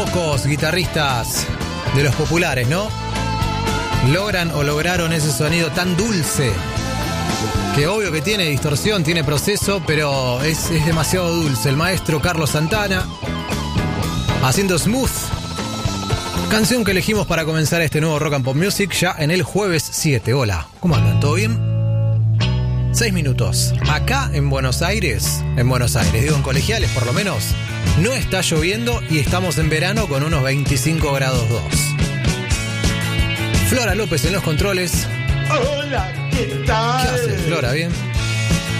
Pocos guitarristas de los populares, ¿no? Lograron ese sonido tan dulce, que obvio que tiene distorsión, tiene proceso, pero es demasiado dulce. El maestro Carlos Santana haciendo Smooth, canción que elegimos para comenzar este nuevo Rock and Pop Music ya en el jueves 7. Hola, ¿cómo andan? ¿Todo bien? 6 minutos. Acá en Buenos Aires, digo en Colegiales por lo menos, no está lloviendo y estamos en verano con unos 25 grados 2. Flora López en los controles. Hola, ¿qué tal? ¿Qué haces, Flora? ¿Bien?